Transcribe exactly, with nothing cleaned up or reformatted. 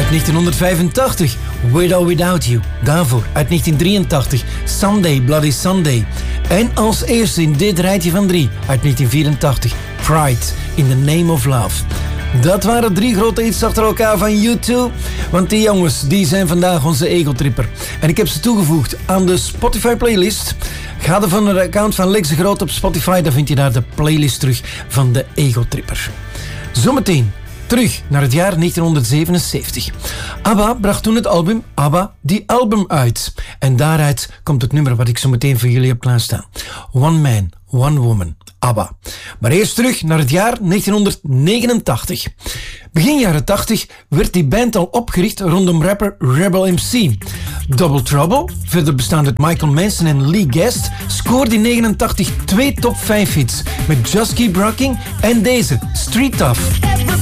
Uit negentienhonderdvijfentachtig, With or Without You. Daarvoor, uit negentien drieëntachtig, Sunday, Bloody Sunday. En als eerste in dit rijtje van drie, uit negentien vierentachtig, Pride, In the Name of Love. Dat waren drie grote hits achter elkaar van U twee. Want die jongens, die zijn vandaag onze egotripper. En ik heb ze toegevoegd aan de Spotify playlist. Ga er van het account van Lex de Groot op Spotify, dan vind je daar de playlist terug van de egotripper. Zometeen terug naar het jaar negentienhonderdzevenenzeventig. ABBA bracht toen het album ABBA The Album uit. En daaruit komt het nummer wat ik zo meteen voor jullie heb klaarstaan. One Man, One Woman, ABBA. Maar eerst terug naar het jaar negentienhonderdnegenentachtig. Begin jaren tachtig werd die band al opgericht rondom rapper Rebel M C. Double Trouble, verder bestaand uit Michael Manson en Lee Guest, scoorde in negenentachtig twee top vijf hits met Just Keep Rocking en deze, Street Tough.